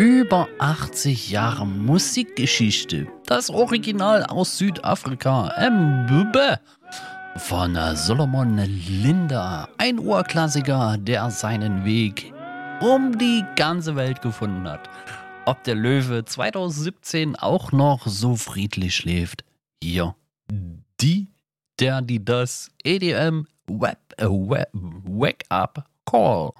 Über 80 Jahre Musikgeschichte. Das Original aus Südafrika. Mbube. Von Solomon Linda. Ein Urklassiker, der seinen Weg um die ganze Welt gefunden hat. Ob der Löwe 2017 auch noch so friedlich schläft. Hier. Die das EDM Wake Up Call.